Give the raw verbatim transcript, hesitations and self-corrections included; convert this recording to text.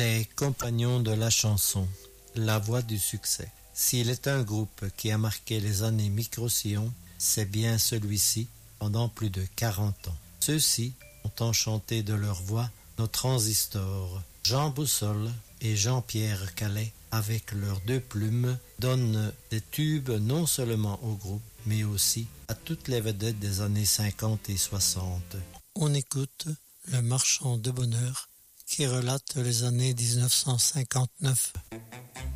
Les Compagnons de la chanson, la voix du succès. S'il est un groupe qui a marqué les années micro-sillons, c'est bien celui-ci pendant plus de quarante ans. Ceux-ci ont enchanté de leur voix nos transistors. Jean Boussole et Jean-Pierre Calais, avec leurs deux plumes, donnent des tubes non seulement au groupe, mais aussi à toutes les vedettes des années cinquante et soixante. On écoute Le Marchand de Bonheur qui relate les années dix-neuf cent cinquante-neuf.